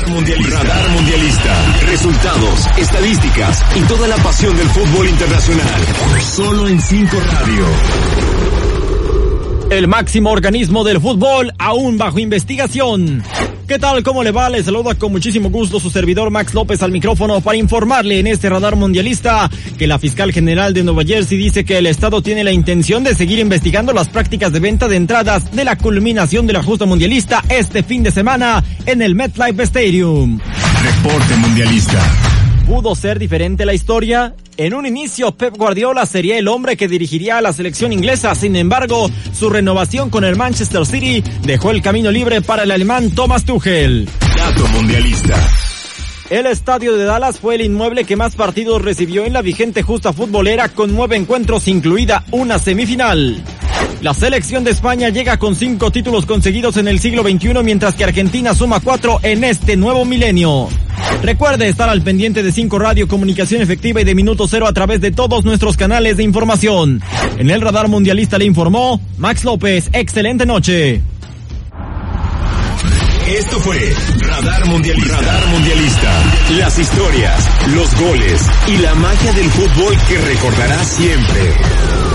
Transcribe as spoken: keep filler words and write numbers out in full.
Radar Mundialista. Radar Mundialista. Resultados, estadísticas y toda la pasión del fútbol internacional. Solo en cinco Radio. El máximo organismo del fútbol aún bajo investigación. ¿Qué tal? ¿Cómo le va? Le saluda con muchísimo gusto su servidor Max López al micrófono para informarle en este Radar Mundialista que la fiscal general de Nueva Jersey dice que el estado tiene la intención de seguir investigando las prácticas de venta de entradas de la culminación de la justa mundialista este fin de semana en el MetLife Stadium. Reporte Mundialista. ¿Pudo ser diferente la historia? En un inicio, Pep Guardiola sería el hombre que dirigiría a la selección inglesa. Sin embargo, su renovación con el Manchester City dejó el camino libre para el alemán Thomas Tuchel. Dato Mundialista. El estadio de Dallas fue el inmueble que más partidos recibió en la vigente justa futbolera, con nueve encuentros, incluida una semifinal. La selección de España llega con cinco títulos conseguidos en el siglo veintiuno, mientras que Argentina suma cuatro en este nuevo milenio. Recuerde estar al pendiente de cinco Radio, comunicación efectiva y de Minuto Cero a través de todos nuestros canales de información. En el Radar Mundialista le informó Max López. Excelente noche. Esto fue Radar Mundialista. Radar Mundialista. Las historias, los goles y la magia del fútbol que recordarás siempre.